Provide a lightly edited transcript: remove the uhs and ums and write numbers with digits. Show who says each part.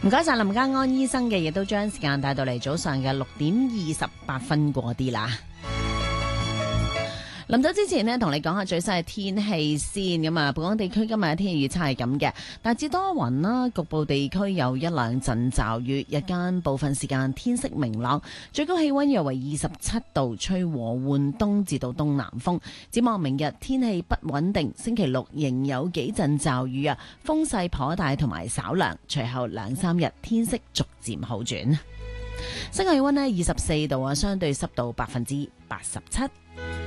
Speaker 1: 唔該晒林家安醫生嘅，亦都將時間帶到嚟早上嘅6:28過啲啦。臨走之前呢，同你講下最新嘅天氣先。咁啊，本港地區今日嘅天氣預測係咁嘅，大致多雲啦，局部地區有一兩陣驟雨，日間部分時間天色明朗，最高氣溫約為27度，吹和緩東至到東南風。展望明日天氣不穩定，星期六仍有幾陣驟雨啊，風勢頗大同埋稍涼，隨後2-3日天色逐漸好轉。室外氣溫呢24度啊，相對濕度87%。